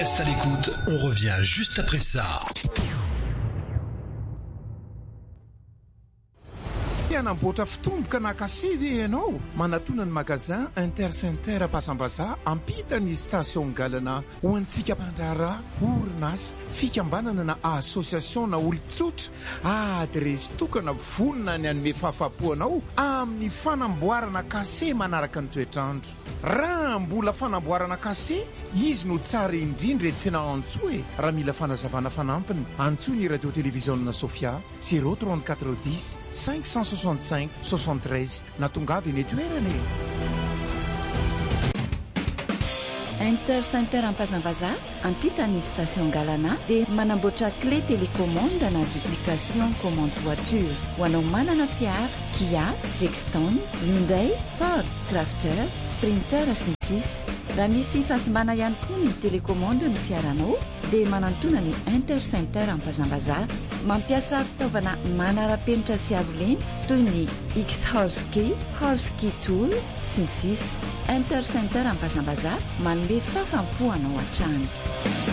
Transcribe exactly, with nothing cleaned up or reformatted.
Reste à l'écoute, on revient juste après ça. Namboatra fitomboka nakase ve ianao manatona ny magazin Intercenter Pasambaza ampita ny station galana ho antsika mpandrara orinasa fikambanana na association na olon-tsotra adresy tokana vonona ny anome fahafapoanao amin'ny fanamboarana kase manaraka ny toetrandro. Raha mbola fanamboarana kase izy no tsara indrindra ety fianahantsoa e. Raha mila fanazavana fanampiny antsoa ny radio télévision Sofia zéro trente-quatre dix cinq cent soixante-cinq soixante-treize na tongavy eny toerana. Intercenter Pasambaza ampita ny station galana dia manamboatra clé télécommande na duplication commande voiture ho anao manana fiara Kia, Rexton, Hyundai, Ford, Crafter, Sprinter sy ny sisa. Raha misy fahasimana ihany koa ny télécommande ny fiaranao dia manantona ny Intercenter Pasambaza mampiasa fitaovana manara-penitra sy aroleny toy ny X-Horse Key, Horse Key Tool sy ny sisa. Intercenter Pasambaza manome fafampo anao hatrany.